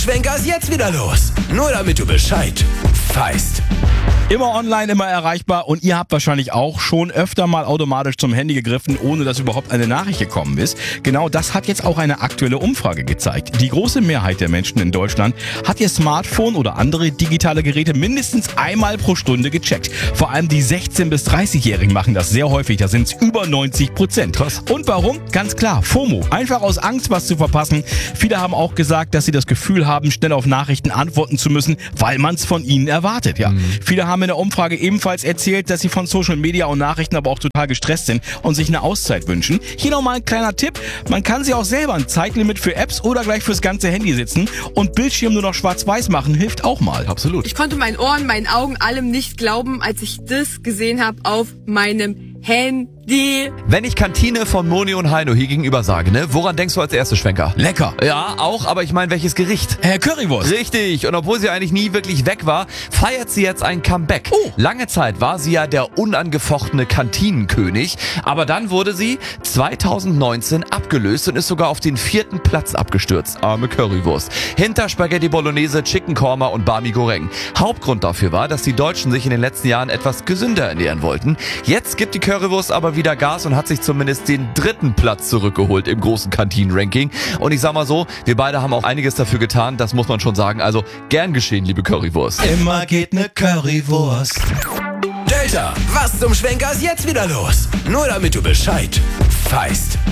Schwenker ist jetzt wieder los. Nur damit du Bescheid weißt. Immer online, immer erreichbar und ihr habt wahrscheinlich auch schon öfter mal automatisch zum Handy gegriffen, ohne dass überhaupt eine Nachricht gekommen ist. Genau das hat jetzt auch eine aktuelle Umfrage gezeigt. Die große Mehrheit der Menschen in Deutschland hat ihr Smartphone oder andere digitale Geräte mindestens einmal pro Stunde gecheckt. Vor allem die 16- bis 30-Jährigen machen das sehr häufig, da sind es über 90%. Krass. Und warum? Ganz klar, FOMO. Einfach aus Angst, was zu verpassen. Viele haben auch gesagt, dass sie das Gefühl haben, schnell auf Nachrichten antworten zu müssen, weil man es von ihnen erwartet. Ja. Viele haben in der Umfrage ebenfalls erzählt, dass sie von Social Media und Nachrichten aber auch total gestresst sind und sich eine Auszeit wünschen. Hier nochmal ein kleiner Tipp. Man kann sich auch selber ein Zeitlimit für Apps oder gleich fürs ganze Handy setzen und Bildschirm nur noch schwarz-weiß machen, hilft auch mal. Absolut. Ich konnte meinen Ohren, meinen Augen, allem nicht glauben, als ich das gesehen habe auf meinem Handy. Wenn ich Kantine von Moni und Heino hier gegenüber sage, ne, woran denkst du als erstes, Schwenker? Lecker. Ja, auch, aber ich meine, welches Gericht? Currywurst. Richtig, und obwohl sie eigentlich nie wirklich weg war, feiert sie jetzt ein Comeback. Oh. Lange Zeit war sie ja der unangefochtene Kantinenkönig, aber dann wurde sie 2019 abgelöst und ist sogar auf den 4. Platz abgestürzt. Arme Currywurst. Hinter Spaghetti Bolognese, Chicken Korma und Bami Goreng. Hauptgrund dafür war, dass die Deutschen sich in den letzten Jahren etwas gesünder ernähren wollten. Jetzt gibt die Currywurst aber wieder Gas und hat sich zumindest den 3. Platz zurückgeholt im großen Kantinen-Ranking. Und ich sag mal so, wir beide haben auch einiges dafür getan, das muss man schon sagen. Also gern geschehen, liebe Currywurst. Immer geht ne Currywurst. Delta, was zum Schwenker ist jetzt wieder los? Nur damit du Bescheid weißt.